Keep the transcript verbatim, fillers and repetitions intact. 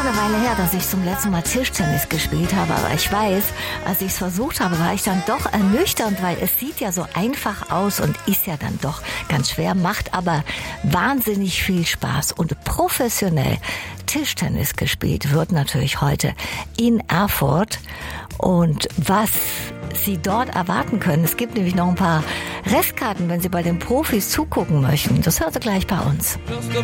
eine Weile her, dass ich zum letzten Mal Tischtennis gespielt habe, aber ich weiß, als ich es versucht habe, war ich dann doch ernüchternd, weil es sieht ja so einfach aus und ist ja dann doch ganz schwer, macht aber wahnsinnig viel Spaß und professionell Tischtennis gespielt wird natürlich heute in Erfurt. Und was Sie dort erwarten können, es gibt nämlich noch ein paar Restkarten, wenn Sie bei den Profis zugucken möchten. Das hören Sie gleich bei uns.